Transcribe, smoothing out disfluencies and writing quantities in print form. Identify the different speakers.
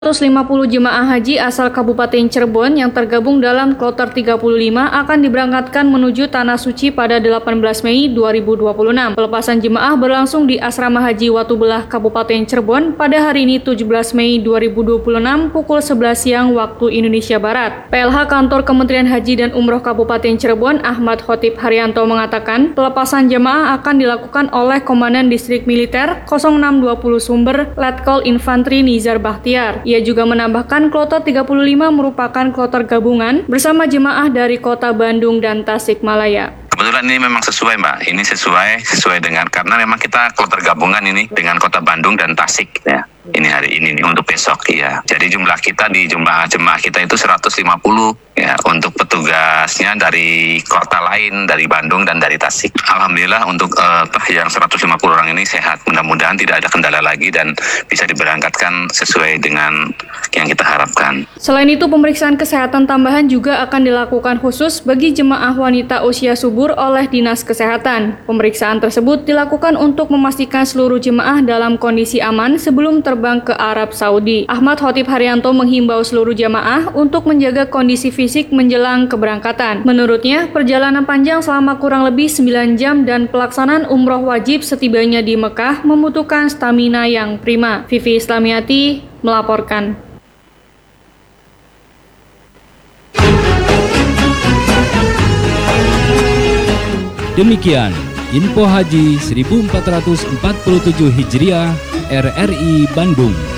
Speaker 1: 150 jemaah haji asal Kabupaten Cirebon yang tergabung dalam Kloter 35 akan diberangkatkan menuju Tanah Suci pada 18 Mei 2026. Pelepasan jemaah berlangsung di Asrama Haji Watubelah Kabupaten Cirebon pada hari ini 17 Mei 2026 pukul 11 siang waktu Indonesia Barat. PLH Kantor Kementerian Haji dan Umroh Kabupaten Cirebon Ahmad Khotib Haryanto mengatakan pelepasan jemaah akan dilakukan oleh Komandan Distrik Militer 0620 Sumber Letkol Infantri Nizar Bahtiar. Ia juga menambahkan Kloter 35 merupakan kloter gabungan bersama jemaah dari Kota Bandung dan Tasikmalaya.
Speaker 2: Kebetulan ini memang sesuai, Mbak. Ini sesuai dengan karena memang kita kloter gabungan ini dengan Kota Bandung dan Tasik ya. Ini hari ini nih, untuk besok ya. Jadi jumlah jemaah kita itu 150 ya, untuk petugasnya dari kota lain, dari Bandung dan dari Tasik. Alhamdulillah untuk yang 150 orang ini sehat. Mudah-mudahan tidak ada kendala lagi dan bisa diberangkatkan sesuai dengan yang kita harapkan.
Speaker 1: Selain itu, pemeriksaan kesehatan tambahan juga akan dilakukan khusus bagi jemaah wanita usia subur oleh Dinas Kesehatan. Pemeriksaan tersebut dilakukan untuk memastikan seluruh jemaah dalam kondisi aman sebelum terbang ke Arab Saudi. Ahmad Khotib Haryanto menghimbau seluruh jemaah untuk menjaga kondisi fisik menjelang keberangkatan. Menurutnya, perjalanan panjang selama kurang lebih 9 jam dan pelaksanaan umroh wajib setibanya di Mekah membutuhkan stamina yang prima. Vivi Islamiati melaporkan.
Speaker 3: Demikian Info Haji 1447 Hijriah RRI Bandung.